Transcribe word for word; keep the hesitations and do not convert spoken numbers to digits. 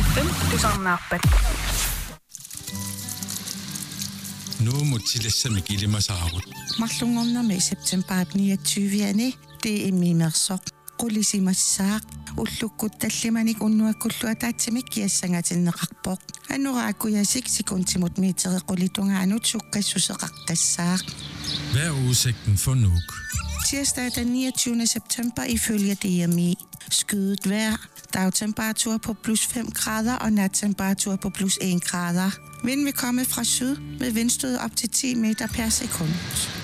F M Pisarnaarpat. Nu må tillæsse mig gilde mig saarut. Mallungornermi september niogtyvende det er mimersoq qulissimassaaq ullukkut tallimanik unnuakkulluat taatsimik kiassangatinneqarpoq anuraakuyasik sikuntimut miiteriqullitungaanut sukkassuseqaqqassaaq. Hvad er udsigten for Nuuk? Tirsdag den niogtyvende september ifølge D M I. Skyet vejr, dagtemperatur på plus fem grader og nattemperatur på plus en grader. Vind vil komme fra syd med vindstød op til ti meter per sekund.